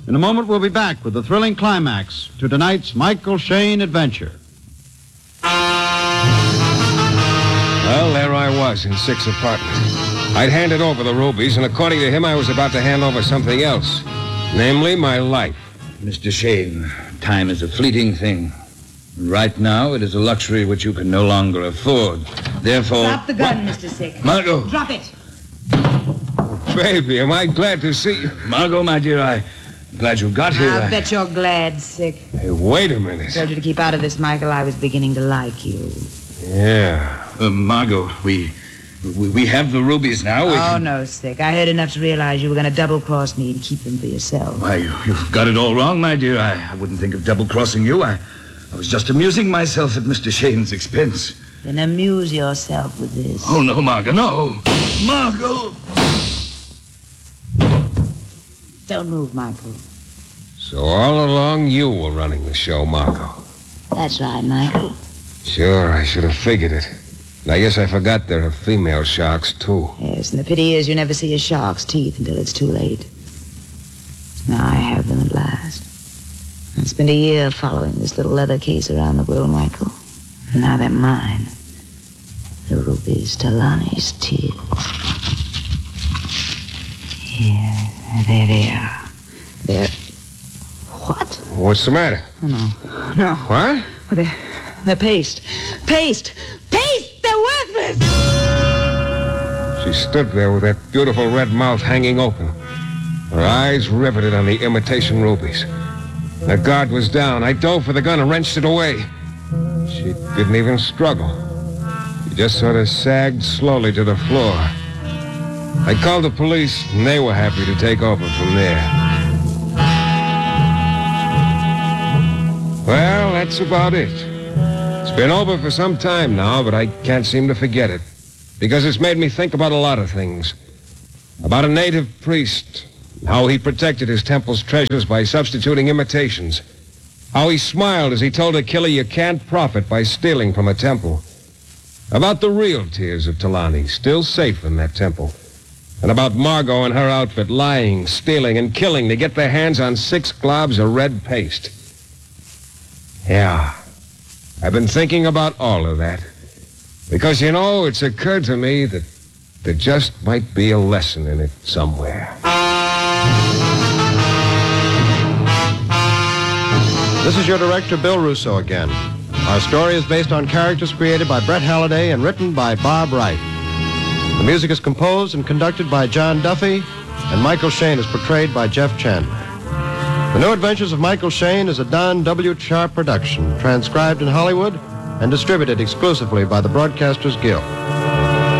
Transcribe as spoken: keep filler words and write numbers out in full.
In a moment, we'll be back with the thrilling climax to tonight's Michael Shayne adventure. Well, there I was in Sick's apartment. I'd handed over the rubies, and according to him, I was about to hand over something else. Namely, my life. Mister Shayne, time is a fleeting thing. Right now, it is a luxury which you can no longer afford. Therefore... Drop the gun, what? Mister Sick. Margot! Drop it! Baby, am I glad to see you. Margot, my dear, I'm glad you got here. I I... bet you're glad, Sick. Hey, wait a minute. I told you to keep out of this, Michael. I was beginning to like you. Yeah. Uh, Margot, we, we we have the rubies now. We Oh, can... no, Sick. I heard enough to realize you were going to double-cross me and keep them for yourself. Why, you, you've got it all wrong, my dear. I, I wouldn't think of double-crossing you. I, I was just amusing myself at Mister Shayne's expense. Then amuse yourself with this. Oh, no, Margot, no. Margot! Don't move, Michael. So all along, you were running the show, Margot. That's right, Michael. Sure, I should have figured it. And I guess I forgot there are female sharks, too. Yes, and the pity is you never see a shark's teeth until it's too late. Now I have them at last. I spent a year following this little leather case around the world, Michael. And now they're mine. The rubies, Talani's tears. Here, there they are. They're... What? What's the matter? Oh, no. No. What? Well, they're, they're paste. Paste! Paste! They're worthless! She stood there with that beautiful red mouth hanging open, her eyes riveted on the imitation rubies. The guard was down. I dove for the gun and wrenched it away. She didn't even struggle. She just sort of sagged slowly to the floor. I called the police, and they were happy to take over from there. Well, that's about it. It's been over for some time now, but I can't seem to forget it. Because it's made me think about a lot of things. About a native priest, how he protected his temple's treasures by substituting imitations. How he smiled as he told a killer you can't profit by stealing from a temple. About the real tears of Talani, still safe in that temple. And about Margot and her outfit lying, stealing, and killing to get their hands on six globs of red paste. Yeah, I've been thinking about all of that. Because, you know, it's occurred to me that there just might be a lesson in it somewhere. This is your director, Bill Russo, again. Our story is based on characters created by Brett Halliday and written by Bob Wright. The music is composed and conducted by John Duffy, and Michael Shayne is portrayed by Jeff Chandler. The New Adventures of Michael Shayne is a Don W. Sharp production, transcribed in Hollywood and distributed exclusively by the Broadcasters Guild.